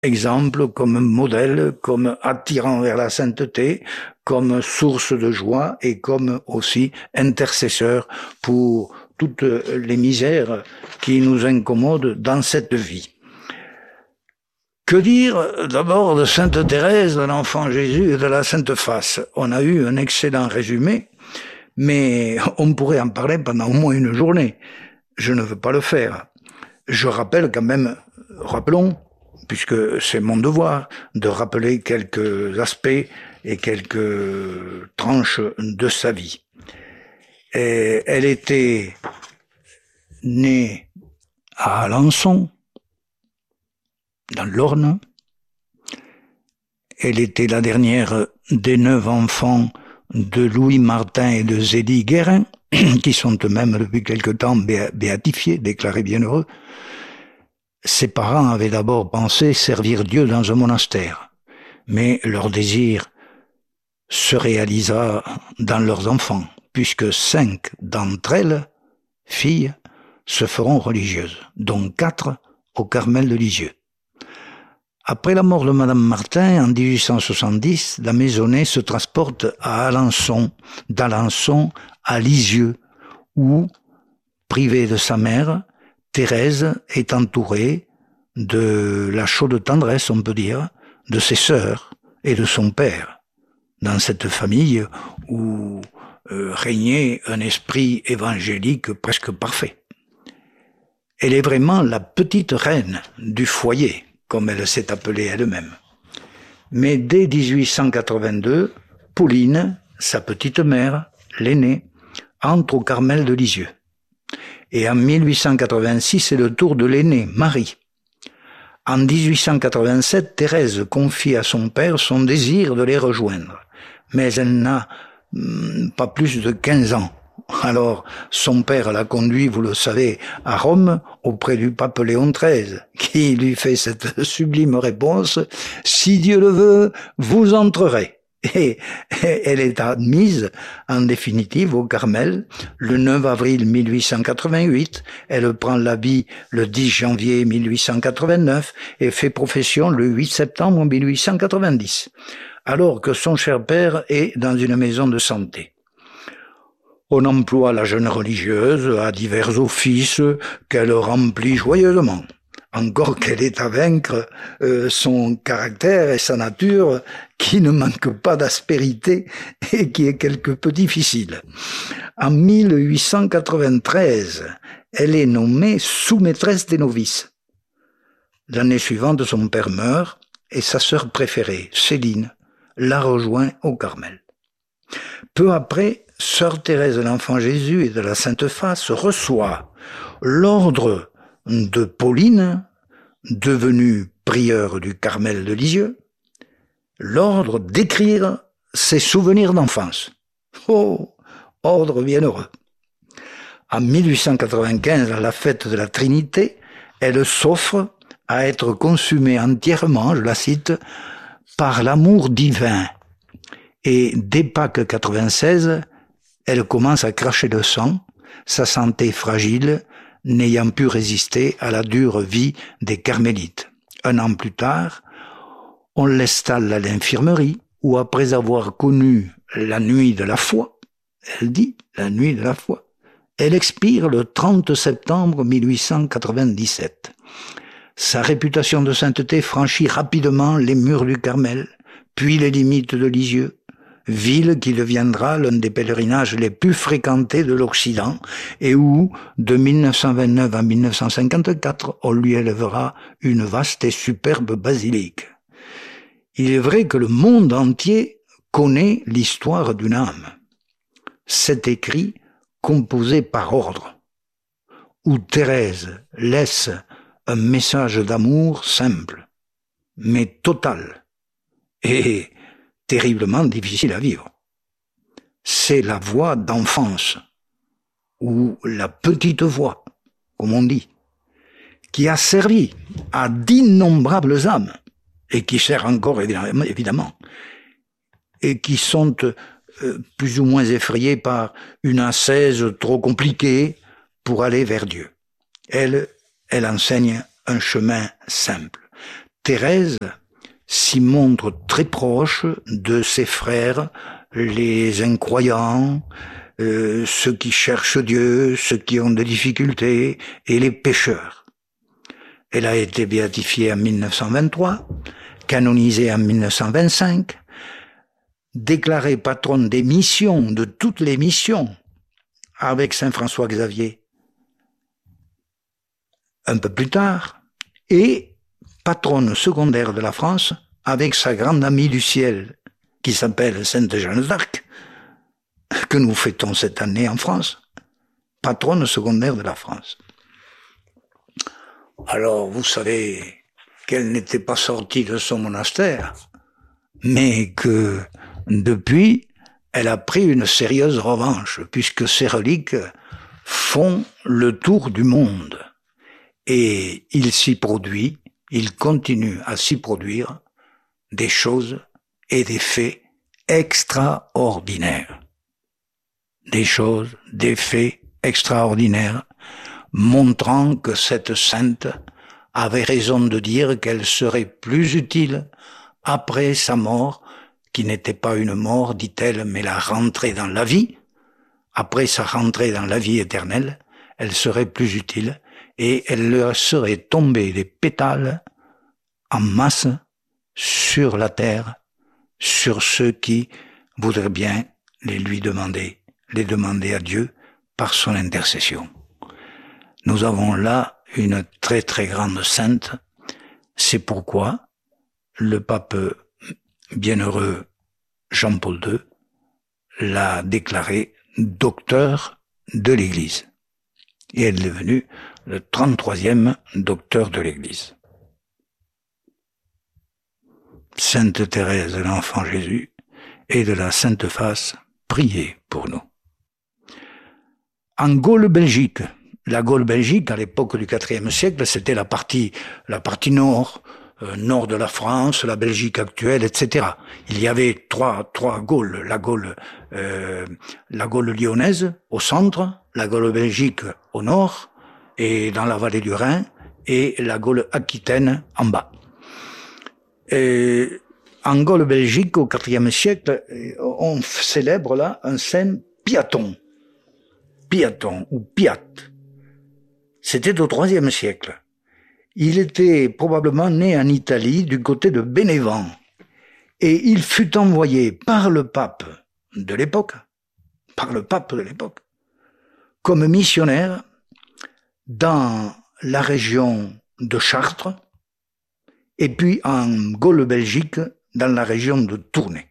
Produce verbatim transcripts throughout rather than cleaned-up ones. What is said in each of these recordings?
exemple, comme modèle, comme attirant vers la sainteté, comme source de joie et comme aussi intercesseur pour toutes les misères qui nous incommodent dans cette vie. Que dire d'abord de Sainte Thérèse, de l'Enfant Jésus et de la Sainte Face? On a eu un excellent résumé, mais on pourrait en parler pendant au moins une journée. Je ne veux pas le faire. Je rappelle quand même, rappelons, puisque c'est mon devoir, de rappeler quelques aspects et quelques tranches de sa vie. Et elle était née à Alençon, dans l'Orne. Elle était la dernière des neuf enfants de Louis Martin et de Zélie Guérin, qui sont eux-mêmes depuis quelque temps béatifiés, déclarés bienheureux. Ses parents avaient d'abord pensé servir Dieu dans un monastère, mais leur désir se réalisa dans leurs enfants, puisque cinq d'entre elles, filles, se feront religieuses, dont quatre au Carmel de Lisieux. Après la mort de Madame Martin, en dix-huit cent soixante-dix, la maisonnée se transporte à Alençon, d'Alençon à Lisieux, où, privée de sa mère, Thérèse est entourée de la chaude tendresse, on peut dire, de ses sœurs et de son père, dans cette famille où euh, régnait un esprit évangélique presque parfait. Elle est vraiment la petite reine du foyer, comme elle s'est appelée elle-même. Mais dès dix-huit cent quatre-vingt-deux, Pauline, sa petite mère, l'aînée, entre au Carmel de Lisieux. Et en mille huit cent quatre-vingt-six, c'est le tour de l'aînée, Marie. En dix-huit cent quatre-vingt-sept, Thérèse confie à son père son désir de les rejoindre. Mais elle n'a hum, pas plus de quinze ans. Alors, son père l'a conduit, vous le savez, à Rome, auprès du pape Léon treize, qui lui fait cette sublime réponse « Si Dieu le veut, vous entrerez ». Et elle est admise, en définitive, au Carmel, le neuf avril mille huit cent quatre-vingt-huit. Elle prend l'habit le dix janvier mille huit cent quatre-vingt-neuf et fait profession le huit septembre mille huit cent quatre-vingt-dix, alors que son cher père est dans une maison de santé. On emploie la jeune religieuse à divers offices qu'elle remplit joyeusement. Encore qu'elle est à vaincre euh, son caractère et sa nature qui ne manque pas d'aspérité et qui est quelque peu difficile. En mille huit cent quatre-vingt-treize, elle est nommée sous-maîtresse des novices. L'année suivante, son père meurt et sa sœur préférée, Céline, la rejoint au Carmel. Peu après, Sœur Thérèse de l'Enfant Jésus et de la Sainte Face reçoit l'ordre de Pauline, devenue prieure du Carmel de Lisieux, l'ordre d'écrire ses souvenirs d'enfance. Oh, ordre bienheureux. En mille huit cent quatre-vingt-quinze, à la fête de la Trinité, elle s'offre à être consumée entièrement, je la cite, par l'amour divin. Et dès Pâques quatre-vingt-seize, elle commence à cracher le sang, sa santé fragile, n'ayant pu résister à la dure vie des carmélites. Un an plus tard, on l'installe à l'infirmerie, où après avoir connu la nuit de la foi, elle dit la nuit de la foi, elle expire le trente septembre mille huit cent quatre-vingt-dix-sept. Sa réputation de sainteté franchit rapidement les murs du Carmel, puis les limites de Lisieux, ville qui deviendra l'un des pèlerinages les plus fréquentés de l'Occident et où, de mille neuf cent vingt-neuf à mille neuf cent cinquante-quatre, on lui élèvera une vaste et superbe basilique. Il est vrai que le monde entier connaît l'histoire d'une âme. Cet écrit, composé par ordre, où Thérèse laisse un message d'amour simple, mais total, et terriblement difficile à vivre. C'est la voix d'enfance, ou la petite voix, comme on dit, qui a servi à d'innombrables âmes, et qui sert encore évidemment, et qui sont euh, plus ou moins effrayées par une ascèse trop compliquée pour aller vers Dieu. Elle, elle enseigne un chemin simple. Thérèse s'y montre très proche de ses frères, les incroyants, euh, ceux qui cherchent Dieu, ceux qui ont des difficultés, et les pécheurs. Elle a été béatifiée en mille neuf cent vingt-trois, canonisée en mille neuf cent vingt-cinq, déclarée patronne des missions, de toutes les missions, avec saint François Xavier, un peu plus tard, et patronne secondaire de la France, avec sa grande amie du ciel, qui s'appelle Sainte Jeanne d'Arc, que nous fêtons cette année en France, patronne secondaire de la France. Alors, vous savez qu'elle n'était pas sortie de son monastère, mais que, depuis, elle a pris une sérieuse revanche, puisque ses reliques font le tour du monde. Et il s'y produit, il continue à s'y produire des choses et des faits extraordinaires. Des choses, des faits extraordinaires, montrant que cette sainte avait raison de dire qu'elle serait plus utile après sa mort, qui n'était pas une mort, dit-elle, mais la rentrée dans la vie. Après sa rentrée dans la vie éternelle, elle serait plus utile et elle leur serait tombée des pétales en masse sur la terre, sur ceux qui voudraient bien les lui demander, les demander à Dieu par son intercession. Nous avons là une très très grande sainte. C'est pourquoi le pape bienheureux Jean-Paul deux l'a déclaré docteur de l'Église. Et elle est devenue le trente-troisième docteur de l'Église. Sainte Thérèse de l'Enfant Jésus et de la Sainte Face, priez pour nous. En Gaule Belgique, la Gaule Belgique, à l'époque du quatrième siècle, c'était la partie, la partie nord, euh, nord de la France, la Belgique actuelle, et cetera. Il y avait trois, trois Gaules, la Gaule, euh, la Gaule lyonnaise au centre, la Gaule Belgique au nord et dans la vallée du Rhin, et la Gaule aquitaine en bas. Et en Gaule Belgique, au quatrième siècle, on célèbre là un saint Piaton. Piaton ou Piat. C'était au troisième siècle. Il était probablement né en Italie du côté de Bénévent. Et il fut envoyé par le pape de l'époque, par le pape de l'époque, comme missionnaire dans la région de Chartres, et puis en Gaule Belgique, dans la région de Tournai.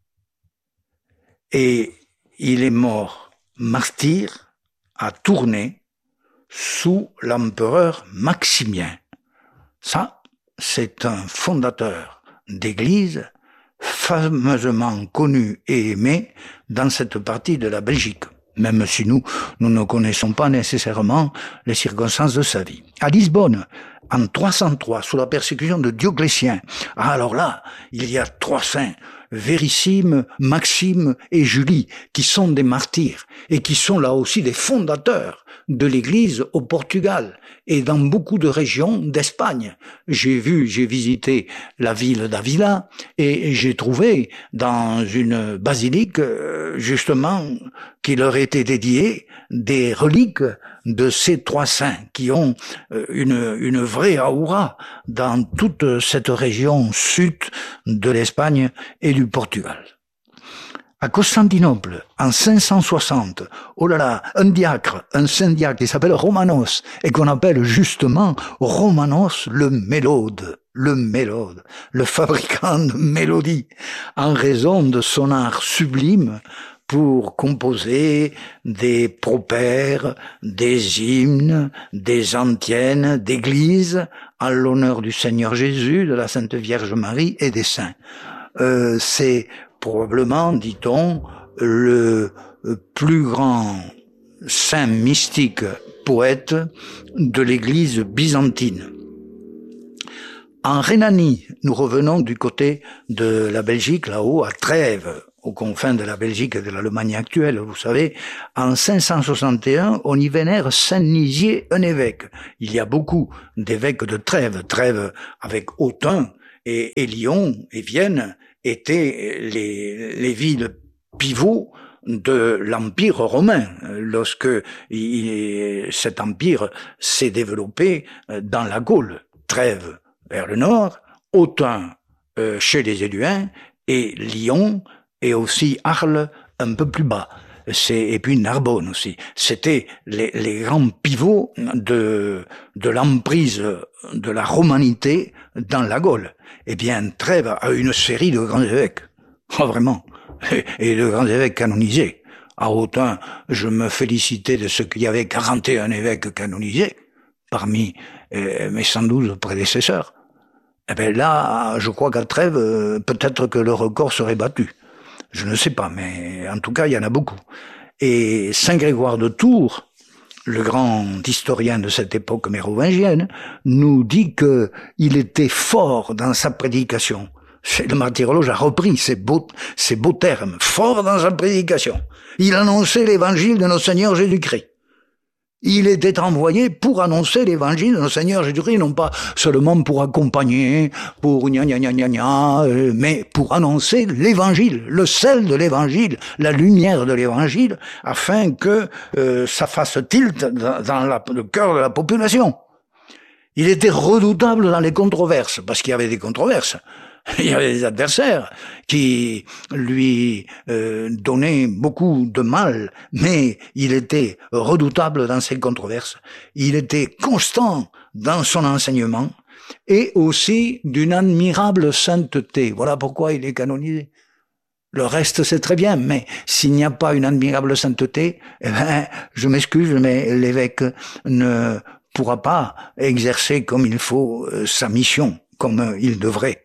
Et il est mort martyr à Tournai sous l'empereur Maximien. Ça, c'est un fondateur d'église fameusement connu et aimé dans cette partie de la Belgique, même si nous, nous ne connaissons pas nécessairement les circonstances de sa vie. À Lisbonne, en trois cent trois, sous la persécution de Dioclétien, alors là, il y a trois saints, Vérissime, Maxime et Julie, qui sont des martyrs et qui sont là aussi des fondateurs de l'Église au Portugal et dans beaucoup de régions d'Espagne. J'ai vu, j'ai visité la ville d'Avila et j'ai trouvé dans une basilique, justement, qui leur était dédiée, des reliques de ces trois saints qui ont une, une vraie aura dans toute cette région sud de l'Espagne et du Portugal. À Constantinople, en cinq cent soixante, oh là là, un diacre, un saint diacre qui s'appelle Romanos et qu'on appelle justement Romanos le mélode, le mélode, le fabricant de mélodies, en raison de son art sublime pour composer des propères, des hymnes, des antiennes d'église en l'honneur du Seigneur Jésus, de la Sainte Vierge Marie et des saints. Euh, c'est probablement, dit-on, le plus grand saint mystique poète de l'église byzantine. En Rhénanie, nous revenons du côté de la Belgique, là-haut, à Trèves, aux confins de la Belgique et de l'Allemagne actuelle, vous savez, en cinq cent soixante et un, on y vénère Saint-Nizier, un évêque. Il y a beaucoup d'évêques de Trèves. Trèves avec Autun et, et Lyon et Vienne étaient les, les villes pivots de l'Empire romain, lorsque il, cet empire s'est développé dans la Gaule. Trèves vers le nord, Autun euh, chez les Éluins, et Lyon, et aussi Arles un peu plus bas. C'est, et puis Narbonne aussi. C'était les, les grands pivots de, de l'emprise de la romanité dans la Gaule. Eh bien, Trèves a une série de grands évêques. Oh, vraiment. Et, et de grands évêques canonisés. À Autun, je me félicitais de ce qu'il y avait quarante et un évêques canonisés parmi euh, mes cent douze prédécesseurs. Eh bien là, je crois qu'à Trèves, euh, peut-être que le record serait battu. Je ne sais pas, mais en tout cas, il y en a beaucoup. Et Saint Grégoire de Tours, le grand historien de cette époque mérovingienne, nous dit que il était fort dans sa prédication. Le martyrologe a repris ces beaux, ces beaux termes, fort dans sa prédication. Il annonçait l'évangile de notre Seigneur Jésus-Christ. Il était envoyé pour annoncer l'évangile de notre Seigneur Jésus-Christ, non pas seulement pour accompagner, pour gna gna gna gna gna, mais pour annoncer l'évangile, le sel de l'évangile, la lumière de l'évangile, afin que euh, ça fasse tilt dans, dans la, le cœur de la population. Il était redoutable dans les controverses, parce qu'il y avait des controverses. Il y avait des adversaires qui lui euh, donnaient beaucoup de mal, mais il était redoutable dans ses controverses. Il était constant dans son enseignement et aussi d'une admirable sainteté. Voilà pourquoi il est canonisé. Le reste, c'est très bien, mais s'il n'y a pas une admirable sainteté, eh ben, je m'excuse, mais l'évêque ne pourra pas exercer comme il faut euh, sa mission, comme il devrait.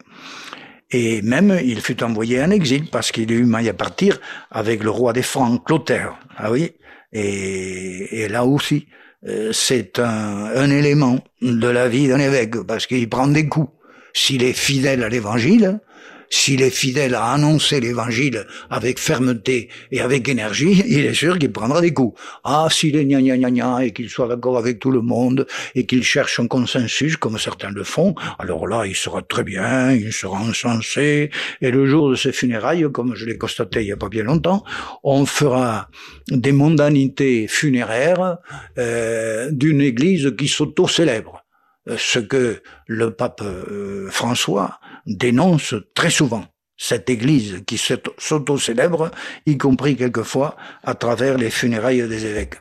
Et même, il fut envoyé en exil parce qu'il eut maille à partir avec le roi des Francs, Clotaire. Ah oui. Et, et là aussi, euh, c'est un, un élément de la vie d'un évêque parce qu'il prend des coups. S'il est fidèle à l'évangile, s'il est fidèle à annoncer l'évangile avec fermeté et avec énergie, il est sûr qu'il prendra des coups. Ah, s'il est gna gna gna gna et qu'il soit d'accord avec tout le monde et qu'il cherche un consensus comme certains le font, alors là, il sera très bien, il sera encensé et le jour de ses funérailles, comme je l'ai constaté il y a pas bien longtemps, on fera des mondanités funéraires euh, d'une église qui s'auto-célèbre. Ce que le pape euh, François dénonce très souvent, cette église qui s'auto-célèbre, y compris quelquefois à travers les funérailles des évêques.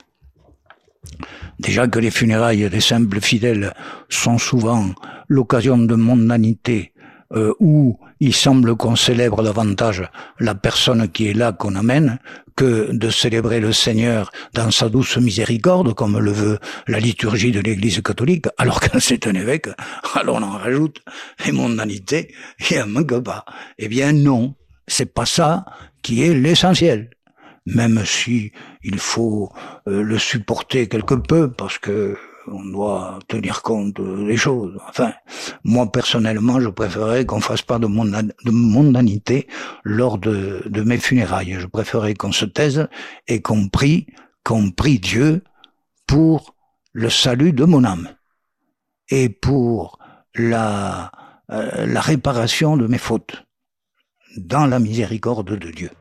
Déjà que les funérailles des simples fidèles sont souvent l'occasion de mondanité, euh, où il semble qu'on célèbre davantage la personne qui est là qu'on amène, que de célébrer le Seigneur dans sa douce miséricorde, comme le veut la liturgie de l'Église catholique, alors que c'est un évêque, alors on en rajoute les mondanités, et on ne manque pas. Eh bien non, c'est pas ça qui est l'essentiel. Même si il faut euh, le supporter quelque peu, parce que on doit tenir compte des choses. Enfin, moi personnellement, je préférerais qu'on fasse pas de, mondan de mondanité lors de, de mes funérailles. Je préférerais qu'on se taise et qu'on prie, qu'on prie Dieu pour le salut de mon âme et pour la, euh, la réparation de mes fautes dans la miséricorde de Dieu.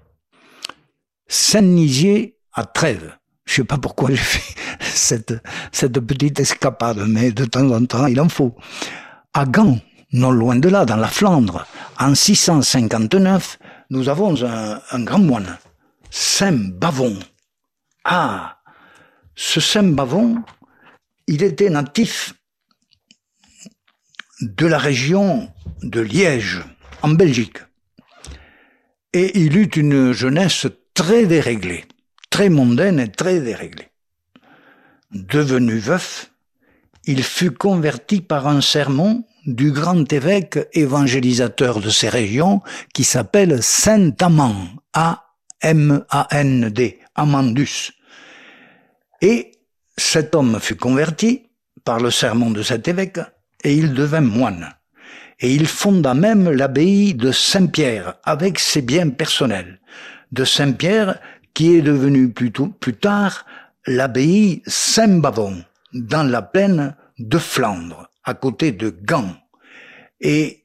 Saint-Nizier à Trèves. Je sais pas pourquoi j'ai fait cette, cette petite escapade, mais de temps en temps, il en faut. À Gand, non loin de là, dans la Flandre, en six cent cinquante-neuf, nous avons un, un grand moine, Saint Bavon. Ah, ce Saint Bavon, il était natif de la région de Liège, en Belgique. Et il eut une jeunesse très déréglée. Très mondaine et très déréglée. Devenu veuf, il fut converti par un sermon du grand évêque évangélisateur de ces régions qui s'appelle Saint Amand, A M A N D, Amandus. Et cet homme fut converti par le sermon de cet évêque et il devint moine. Et il fonda même l'abbaye de Saint-Pierre avec ses biens personnels. De Saint-Pierre qui est devenu plus, tôt, plus tard l'abbaye Saint-Bavon dans la plaine de Flandre, à côté de Gand. Et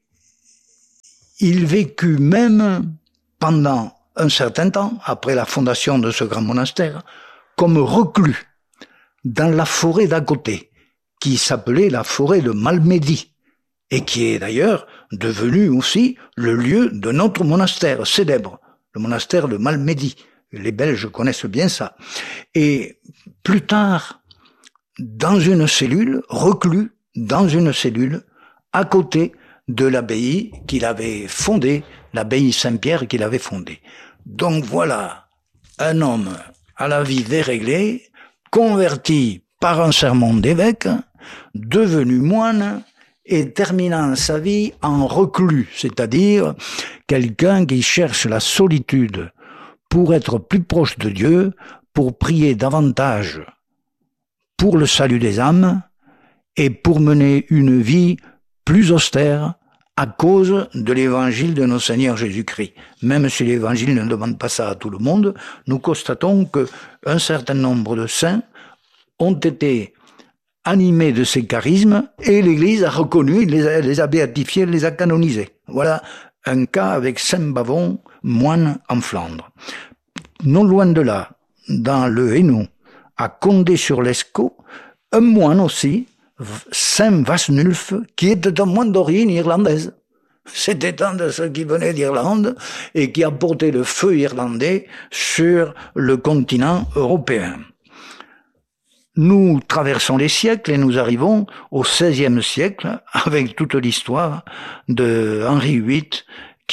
il vécut même pendant un certain temps, après la fondation de ce grand monastère, comme reclus dans la forêt d'à côté, qui s'appelait la forêt de Malmedy, et qui est d'ailleurs devenu aussi le lieu de notre monastère célèbre, le monastère de Malmedy. Les Belges connaissent bien ça. Et plus tard, dans une cellule, reclus dans une cellule, à côté de l'abbaye qu'il avait fondée, l'abbaye Saint-Pierre qu'il avait fondée. Donc voilà, un homme à la vie déréglée, converti par un sermon d'évêque, devenu moine et terminant sa vie en reclus, c'est-à-dire quelqu'un qui cherche la solitude pour être plus proche de Dieu, pour prier davantage pour le salut des âmes et pour mener une vie plus austère à cause de l'évangile de notre Seigneur Jésus-Christ. Même si l'évangile ne demande pas ça à tout le monde, nous constatons qu'un certain nombre de saints ont été animés de ces charismes et l'Église a reconnu, les a, les a béatifiés, les a canonisés. Voilà un cas avec Saint-Bavon, moine en Flandre. Non loin de là, dans le Hainaut, à Condé-sur-l'Escaut, un moine aussi, Saint Vasnulf, qui était un moine d'origine irlandaise. C'était un de ceux qui venaient d'Irlande et qui a porté le feu irlandais sur le continent européen. Nous traversons les siècles et nous arrivons au seizième siècle avec toute l'histoire de Henri huit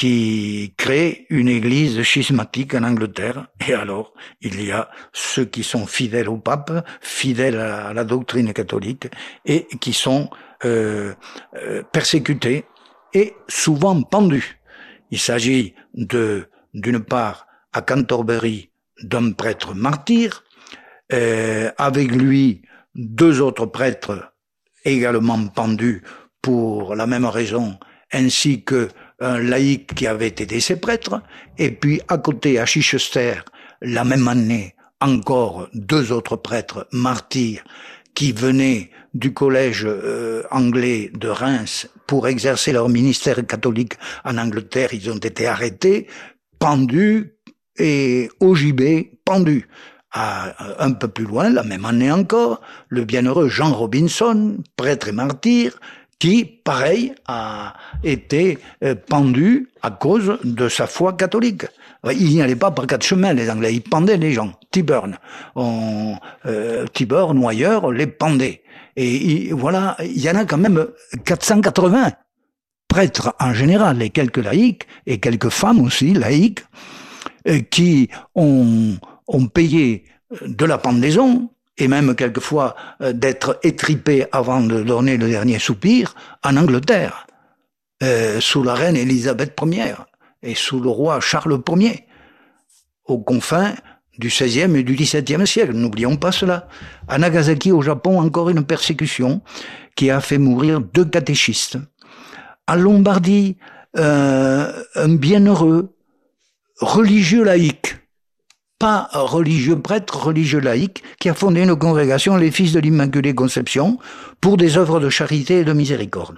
qui crée une église schismatique en Angleterre. Et alors, il y a ceux qui sont fidèles au pape, fidèles à la doctrine catholique et qui sont euh, euh, persécutés et souvent pendus. Il s'agit de, d'une part, à Canterbury, d'un prêtre martyr, euh, avec lui deux autres prêtres également pendus pour la même raison, ainsi que un laïc qui avait été ses prêtres, et puis à côté, à Chichester, la même année, encore deux autres prêtres martyrs qui venaient du collège euh, anglais de Reims pour exercer leur ministère catholique en Angleterre. Ils ont été arrêtés, pendus et au gibet, pendus. À, un peu plus loin, la même année encore, le bienheureux Jean Robinson, prêtre et martyr, qui, pareil, a été pendu à cause de sa foi catholique. Il n'y allait pas par quatre chemins, les Anglais, ils pendaient les gens. Tyburn, on, euh, Tyburn ou ailleurs, les pendait. Et, et voilà, il y en a quand même quatre cent quatre-vingts prêtres en général, et quelques laïcs, et quelques femmes aussi, laïques, euh, qui ont, ont payé de la pendaison, et même quelquefois euh, d'être étripés avant de donner le dernier soupir, en Angleterre, euh, sous la reine Élisabeth première et sous le roi Charles premier, aux confins du seizième et du dix-septième siècle. N'oublions pas cela. À Nagasaki, au Japon, encore une persécution qui a fait mourir deux catéchistes. En Lombardie, euh, un bienheureux religieux laïque, pas religieux prêtre, religieux laïque, qui a fondé une congrégation, les Fils de l'Immaculée Conception, pour des œuvres de charité et de miséricorde.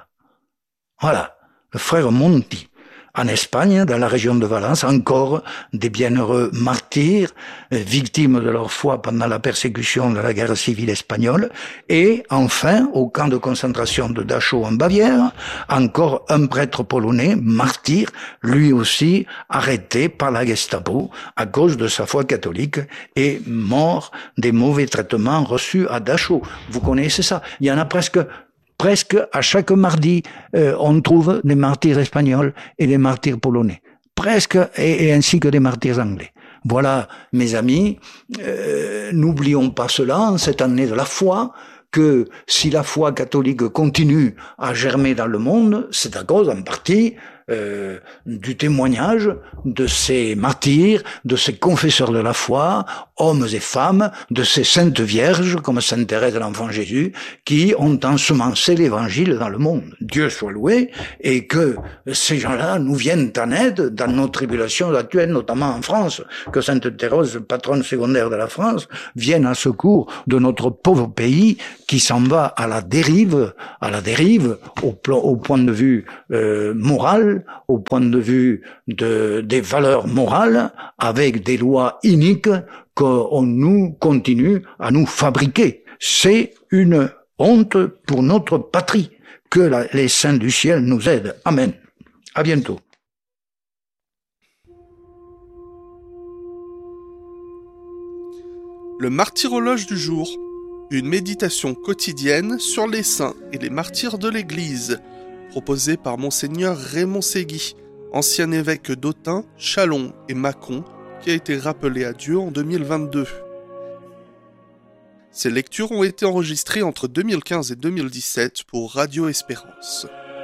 Voilà, le frère Monti. En Espagne, dans la région de Valence, encore des bienheureux martyrs, victimes de leur foi pendant la persécution de la guerre civile espagnole. Et enfin, au camp de concentration de Dachau en Bavière, encore un prêtre polonais, martyr, lui aussi arrêté par la Gestapo à cause de sa foi catholique et mort des mauvais traitements reçus à Dachau. Vous connaissez ça? Il y en a presque... Presque à chaque mardi, euh, on trouve des martyrs espagnols et des martyrs polonais. Presque, et, et ainsi que des martyrs anglais. Voilà, mes amis, euh, n'oublions pas cela en cette année de la foi, que si la foi catholique continue à germer dans le monde, c'est à cause, en partie, euh, du témoignage de ces martyrs, de ces confesseurs de la foi, hommes et femmes, de ces saintes vierges comme Sainte Thérèse de l'Enfant Jésus, qui ont ensemencé l'Évangile dans le monde. Dieu soit loué, et que ces gens-là nous viennent en aide dans nos tribulations actuelles, notamment en France, que Sainte Thérèse, patronne secondaire de la France, vienne à secours de notre pauvre pays qui s'en va à la dérive, à la dérive, au, plan, au point de vue euh, moral, au point de vue de, des valeurs morales, avec des lois iniques qu'on nous continue à nous fabriquer. C'est une honte pour notre patrie. Que la, les saints du ciel nous aident. Amen. À bientôt. Le martyrologe du jour. Une méditation quotidienne sur les saints et les martyrs de l'Église, proposée par Monseigneur Raymond Ségui, ancien évêque d'Autun, Châlons et Mâcon, qui a été rappelé à Dieu en deux mille vingt-deux. Ces lectures ont été enregistrées entre deux mille quinze et deux mille dix-sept pour Radio Espérance.